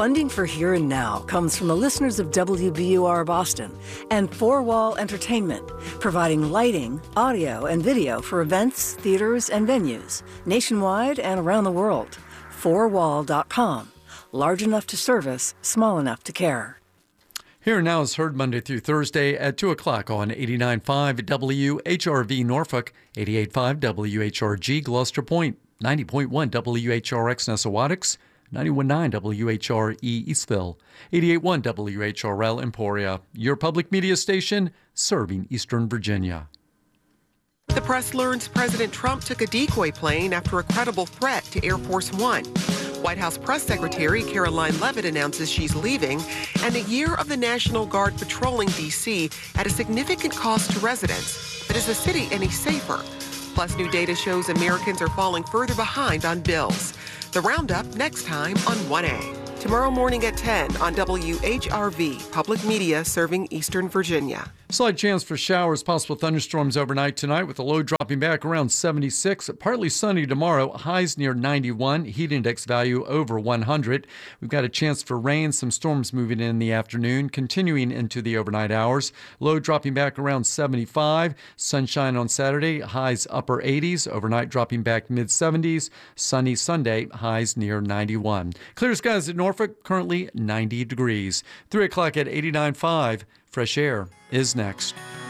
Funding for Here and Now comes from the listeners of WBUR Boston and Four Wall Entertainment, providing lighting, audio, and video for events, theaters, and venues nationwide and around the world. Fourwall.com. Large enough to service, small enough to care. Here and Now is heard Monday through Thursday at 2 o'clock on 89.5 WHRV Norfolk, 88.5 WHRG Gloucester Point, 90.1 WHRX Nessawadox, 91.9 WHRE Eastville, 88.1 WHRL Emporia, your public media station serving Eastern Virginia. The press learns President Trump took a decoy plane after a credible threat to Air Force One. White House Press Secretary Caroline Leavitt announces she's leaving, and a year of the National Guard patrolling D.C. at a significant cost to residents. But is the city any safer? Plus, new data shows Americans are falling further behind on bills. The Roundup next time on 1A. Tomorrow morning at 10 on WHRV, public media serving Eastern Virginia. Slight chance for showers, possible thunderstorms overnight tonight with the low dropping back around 76. Partly sunny tomorrow, highs near 91, heat index value over 100. We've got a chance for rain, some storms moving in the afternoon, continuing into the overnight hours. Low dropping back around 75. Sunshine on Saturday, highs upper 80s. Overnight dropping back mid 70s. Sunny Sunday, highs near 91. Clear skies at Norfolk, currently 90 degrees. 3 o'clock at 89.5. Fresh Air is next.